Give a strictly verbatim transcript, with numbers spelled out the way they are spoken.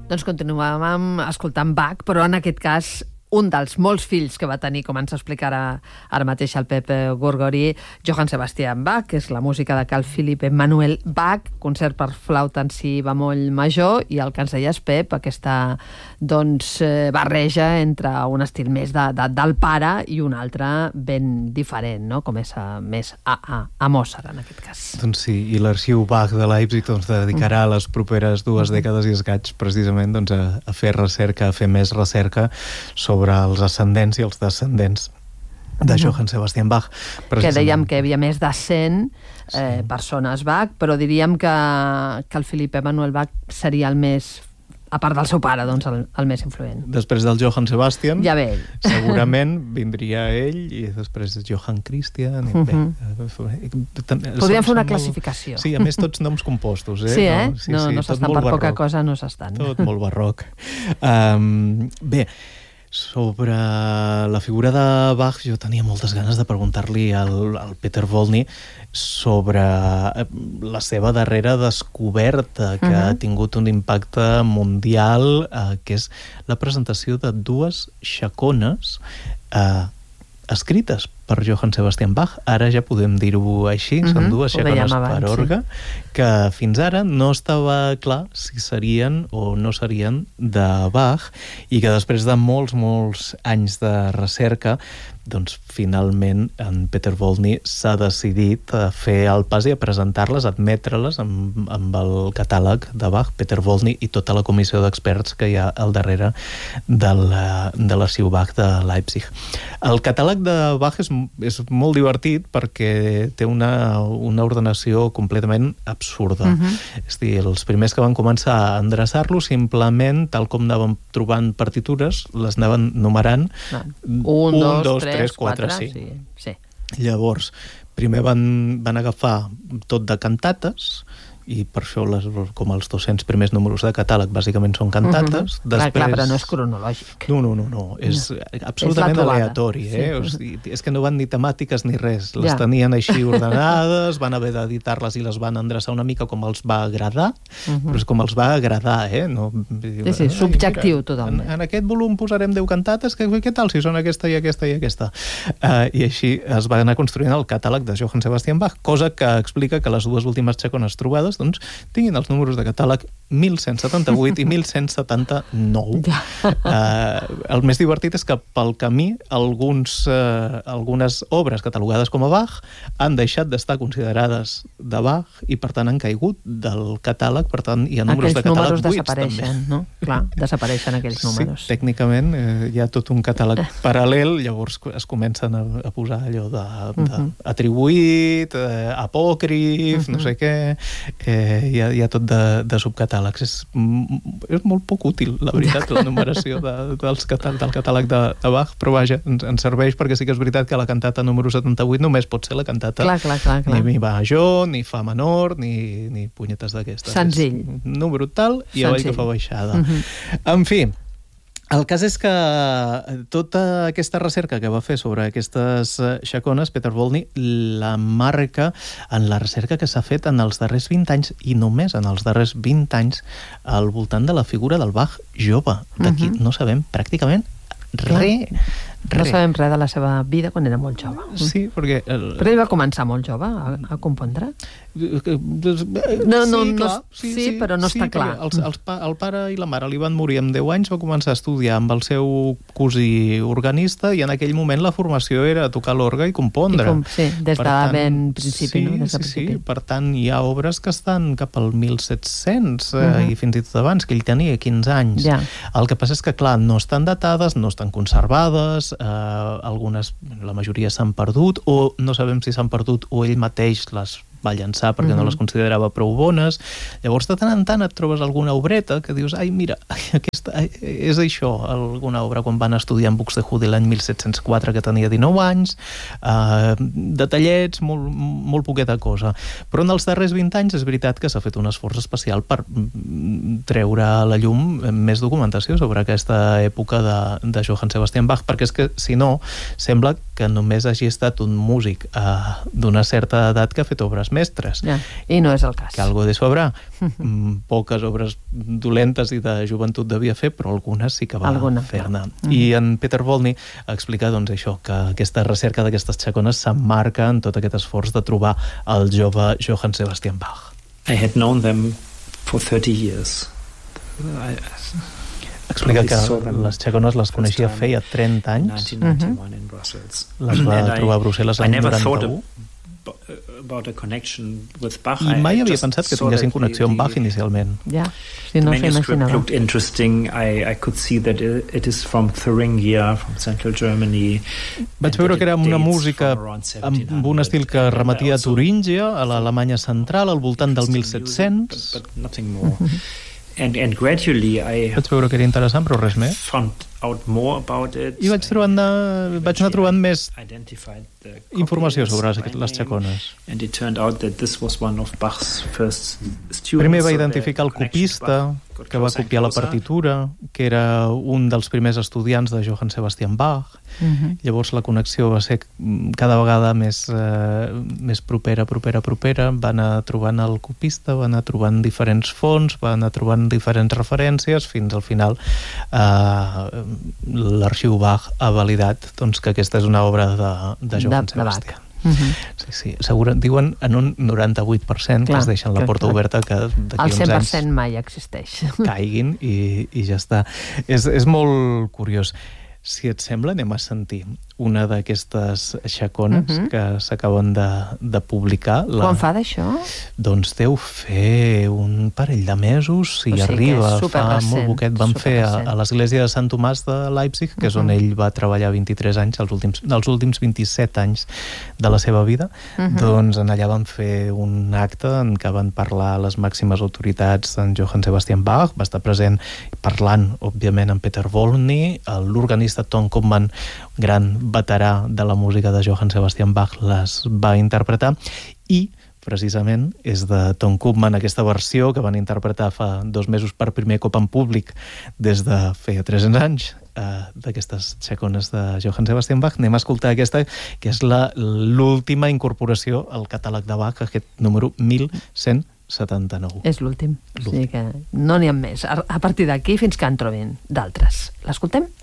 Doncs continuàvem escoltant Bach, però en aquest cas un dels molts fills que va tenir, com ens explicarà ara mateix el Pep Gorgori, Johann Sebastian Bach, que és la música de Carl Philipp Emanuel Bach, concert per flauta en si bemoll major, i el que ens deies, Pep, aquesta doncs, barreja entre un estil més de, de, del pare i un altre ben diferent, no? Com és a, més a, a, a Mozart, en aquest cas. Doncs sí, i l'arxiu Bach de Leipzig doncs, dedicarà les properes dues dècades i escaig precisament doncs, a, a fer recerca, a fer més recerca sobre sobre els ascendents i els descendents de Johann Sebastian Bach. Que dèiem que hi havia més de cent eh, sí. persones Bach, però diríem que, que el Philipp Emanuel Bach seria el més, a part del seu pare, doncs el, el més influent. Després del Johann Sebastian, ja ve ell. Segurament vindria ell i després Johann Christian. I uh-huh. bé, podríem fer una classificació. Molt... Sí, a més tots noms compostos. Eh? Sí, eh? No, sí, no, sí, no s'estan per barroc. Poca cosa, no s'estan. Tot molt barroc. Um, bé, sobre la figura de Bach, jo tenia moltes ganes de preguntar-li al, al Peter Volney sobre la seva darrera descoberta, que uh-huh. ha tingut un impacte mundial, eh, que és la presentació de dues xacones eh, escrites per Johann Sebastian Bach. Ara ja podem dir-ho així, uh-huh. són dues xacones per orgue, sí. que fins ara no estava clar si serien o no serien de Bach, i que després de molts, molts anys de recerca, doncs finalment en Peter Volney s'ha decidit a fer el pas i a presentar-les, a admetre-les amb, amb el catàleg de Bach, Peter Volney i tota la comissió d'experts que hi ha al darrere de l'arxiu Bach de Leipzig. El catàleg de Bach és, és molt divertit perquè té una, una ordenació completament absurda. Uh-huh. És a dir, els primers que van començar a endreçar-lo, simplement, tal com anàvem trobant partitures, les anaven numerant. Ah. Un, un, dos, dos, tres, quatre, cinc. sí. sí. Llavors, primer van, van agafar tot de cantates, i per això les, com els dos-cents primers números de catàleg bàsicament són cantates. Uh-huh. Després... Clar, clar, però no és cronològic. No, no, no, no. És no. absolutament és aleatori. Eh? Sí. O sigui, és que no van ni temàtiques ni res. Les ja. tenien així ordenades, van haver d'editar-les i les van endreçar una mica com els va agradar, uh-huh. però és com els va agradar, eh? No, sí, sí, subjectiu totalment. En, en aquest volum posarem deu cantates, que, què tal si són aquesta i aquesta i aquesta? Uh, I així es va anar construint el catàleg de Johann Sebastian Bach, cosa que explica que les dues últimes xacones trobades doncs, tinguin els números de catàleg mil cent setanta-vuit i mil cent setanta-nou. Ja. Uh, el més divertit és que pel camí alguns, uh, algunes obres catalogades com a Bach han deixat d'estar considerades de Bach i per tant han caigut del catàleg, per tant hi ha números aquells de catàleg números buits desapareixen, també. No? Clar, desapareixen aquells números. Sí, tècnicament eh, hi ha tot un catàleg paral·lel, llavors es comencen a, a posar allò de, de uh-huh. atribuït, eh, apòcrif, uh-huh. no sé què, eh, hi, ha, hi ha tot de, de subcatàlegs. És, és molt poc útil, la veritat, la numeració de, dels catàleg, del catàleg de, de Bach, però vaja, ens, ens serveix perquè sí que és veritat que la cantata número setanta-vuit només pot ser la cantata clar, clar, clar, clar. ni mi major, ni fa menor, ni, ni punyetes d'aquestes. Senzill. És número tal i avall que fa baixada. Uh-huh. En fi, el cas és que tota aquesta recerca que va fer sobre aquestes xacones, Peter Volney la marca en la recerca que s'ha fet en els darrers vint anys, i només en els darrers vint anys, al voltant de la figura del Bach jove. D'aquí uh-huh. no sabem pràcticament res. No sabem res de la seva vida quan era molt jove. Sí, perquè... El... Però ell va començar molt jove a, a compondre? No, no, sí, clar, no, sí, sí, però no sí, està clar. Els, els pa, el pare i la mare li van morir amb deu anys, va començar a estudiar amb el seu cosí organista i en aquell moment la formació era tocar l'orgue i compondre. I com, sí, des per de tant, ben principi. Sí, no? Des de sí, principi. sí, per tant hi ha obres que estan cap al mil set-cents eh, uh-huh. i fins i tot abans, que ell tenia quinze anys. Ja. El que passa és que, clar, no estan datades, no estan conservades, eh, algunes, la majoria s'han perdut, o no sabem si s'han perdut o ell mateix les va llançar perquè uh-huh. no les considerava prou bones. Llavors, de tant en tant et trobes alguna obreta que dius, ai, mira, aquesta, és això, alguna obra quan van estudiar en Buxtehude l'any mil set-cents quatre, que tenia dinou anys, eh, detallets, molt, molt poqueta cosa. Però en els darrers vint anys és veritat que s'ha fet un esforç especial per treure a la llum més documentació sobre aquesta època de, de Johann Sebastian Bach, perquè és que, si no, sembla que només hagi estat un músic eh, d'una certa edat que ha fet obres mestres. Ja, i no és el cas. Que algo de sobrar. Poques obres dolentes i de joventut devia fer, però algunes sí que va Alguna, fer-ne. Mm. I en Peter Volney explica doncs, això, que aquesta recerca d'aquestes xacones s'emmarca en tot aquest esforç de trobar el jove Johann Sebastian Bach. I had known them for thirty years. I, Explica que les xacones les coneixia feia trenta anys. nineteen ninety-one in Brussels. Les va trobar a Brussel·les l'any noranta-u. About a connection with Bach. I mai havia pensat que tinguessin connexió amb Bach inicialment. Ja, si no s'ho manuscript imaginava. looked interesting. I, I could see that it, it is from Thuringia, from central Germany. Vaig veure que era una música amb un estil que remetia a Turíngia, a l'Alemanya central, al voltant del mil set-cents. But, but nothing more. And, and gradually I vaig veure que era interessant, però res més. found out more about it. I vaig, trobant, vaig anar trobant més Identified the informació copies sobre by les name, xacones. And it turned out that this was one of Bach's first students. Primer va so identificar el the connection to copista, Bach got que va closer and copiar la closer. partitura, que era un dels primers estudiants de Johann Sebastian Bach. Mhm. Llavors la connexió va ser cada vegada més, eh, més propera, propera, propera. Va anar trobant el copista, va anar trobant diferents fonts, va anar trobant diferents referències, fins al final eh, l'arxiu Bach ha validat doncs, que aquesta és una obra de, de Johann De- de Bach. Sebastian. Mhm. Sí, sí. Segura, diuen en un noranta-vuit per cent que Clar, es deixen la clar, porta clar. oberta que d'aquí El uns cent per anys cent mai existeix. caiguin i, i ja està. És, és molt curiós. Si et sembla, anem a sentir una d'aquestes xacones Mhm. que s'acaben de, de publicar. La... Quan fa d'això? Doncs deu fer un parell de mesos, si O sigui que arriba, és fa superrecent, molt poquet. Van fer a, superrecent. a l'església de Sant Tomàs de Leipzig, que és on Mhm. ell va treballar vint-i-tres anys, els últims, els últims vint-i-set anys de la seva vida. Mhm. Doncs en allà van fer un acte en què van parlar les màximes autoritats en Johann Sebastian Bach, va estar present parlant, òbviament, amb Peter Volney, l'organista Tom Koopman, gran veterà de la música de Johann Sebastian Bach, les va interpretar, i precisament és de Tom Koopman aquesta versió que van interpretar fa dos mesos per primer cop en públic des de feia tres-cents anys, eh, d'aquestes xacones de Johann Sebastian Bach. Anem a escoltar aquesta, que és la- l'última incorporació al catàleg de Bach, aquest número mil cent setanta-nou. És l'últim. O sigui que no n'hi ha més. A a partir d'aquí fins que en trobin d'altres. L'escoltem?